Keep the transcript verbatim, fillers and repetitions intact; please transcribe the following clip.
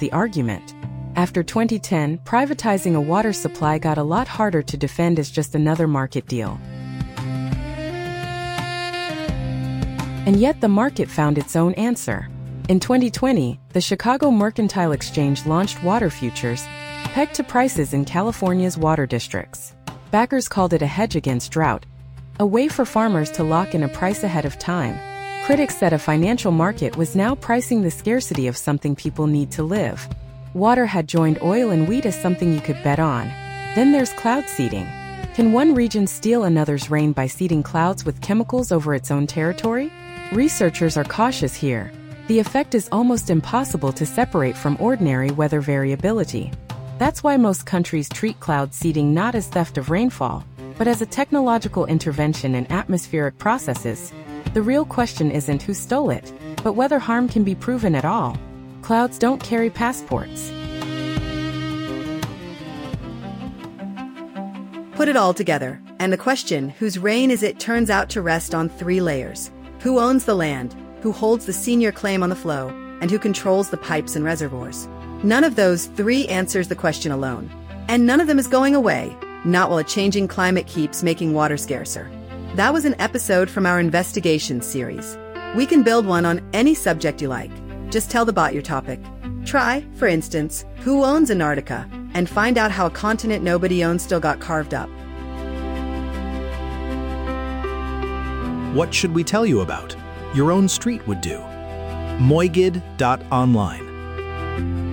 the argument. After twenty ten, privatizing a water supply got a lot harder to defend as just another market deal. And yet the market found its own answer. In twenty twenty, the Chicago Mercantile Exchange launched water futures, pegged to prices in California's water districts. Backers called it a hedge against drought, a way for farmers to lock in a price ahead of time. Critics said a financial market was now pricing the scarcity of something people need to live. Water had joined oil and wheat as something you could bet on. Then there's cloud seeding. Can one region steal another's rain by seeding clouds with chemicals over its own territory? Researchers are cautious here. The effect is almost impossible to separate from ordinary weather variability. That's why most countries treat cloud seeding not as theft of rainfall, but as a technological intervention in atmospheric processes. The real question isn't who stole it, but whether harm can be proven at all. Clouds don't carry passports. Put it all together, and the question, whose reign is it, turns out to rest on three layers. Who owns the land, who holds the senior claim on the flow, and who controls the pipes and reservoirs? None of those three answers the question alone. And none of them is going away, not while a changing climate keeps making water scarcer. That was an episode from our investigation series. We can build one on any subject you like. Just tell the bot your topic. Try, for instance, who owns Antarctica, and find out how a continent nobody owns still got carved up. What should we tell you about? Your own street would do. moigid dot online